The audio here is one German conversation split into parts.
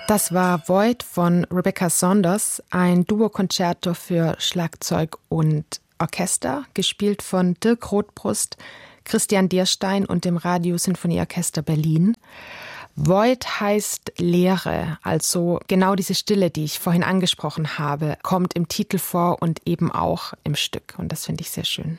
Das war Void von Rebecca Saunders, ein Duo-Concerto für Schlagzeug und Orchester, gespielt von Dirk Rothbrust, Christian Dierstein und dem Radio-Sinfonieorchester Berlin. Void heißt Leere, also genau diese Stille, die ich vorhin angesprochen habe, kommt im Titel vor und eben auch im Stück. Und das finde ich sehr schön.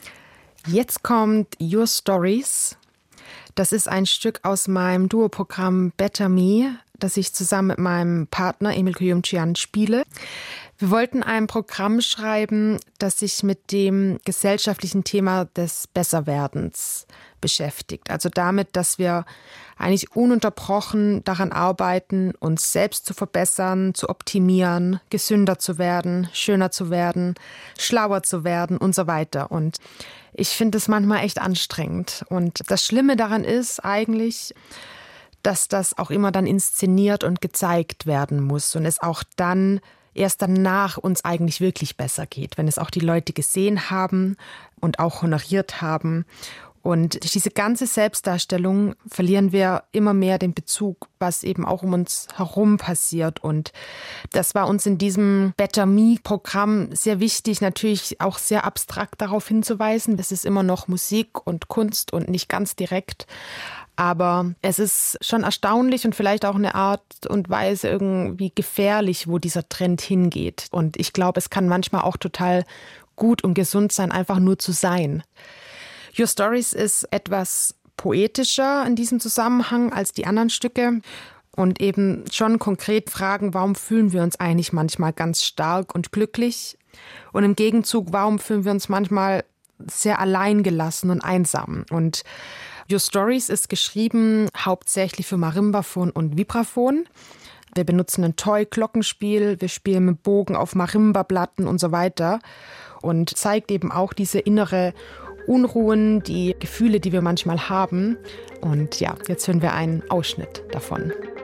Jetzt kommt Your Stories. Das ist ein Stück aus meinem Duoprogramm Better Me, das ich zusammen mit meinem Partner Emil Kuyumchian spiele. Wir wollten ein Programm schreiben, das sich mit dem gesellschaftlichen Thema des Besserwerdens beschäftigt. Also damit, dass wir eigentlich ununterbrochen daran arbeiten, uns selbst zu verbessern, zu optimieren, gesünder zu werden, schöner zu werden, schlauer zu werden und so weiter. Und ich finde es manchmal echt anstrengend. Und das Schlimme daran ist eigentlich, dass das auch immer dann inszeniert und gezeigt werden muss und es auch dann erst danach uns eigentlich wirklich besser geht, wenn es auch die Leute gesehen haben und auch honoriert haben. Und durch diese ganze Selbstdarstellung verlieren wir immer mehr den Bezug, was eben auch um uns herum passiert. Und das war uns in diesem Better Me-Programm sehr wichtig, natürlich auch sehr abstrakt darauf hinzuweisen. Es ist immer noch Musik und Kunst und nicht ganz direkt. Aber es ist schon erstaunlich und vielleicht auch eine Art und Weise irgendwie gefährlich, wo dieser Trend hingeht. Und ich glaube, es kann manchmal auch total gut und gesund sein, einfach nur zu sein. Your Stories ist etwas poetischer in diesem Zusammenhang als die anderen Stücke und eben schon konkret fragen, warum fühlen wir uns eigentlich manchmal ganz stark und glücklich? Und im Gegenzug, warum fühlen wir uns manchmal sehr alleingelassen und einsam? Und Your Stories ist geschrieben hauptsächlich für Marimbaphon und Vibraphon. Wir benutzen ein Toy-Glockenspiel, wir spielen mit Bogen auf Marimba-Platten und so weiter und zeigt eben auch diese innere Unruhen, die Gefühle, die wir manchmal haben. Und ja, jetzt hören wir einen Ausschnitt davon.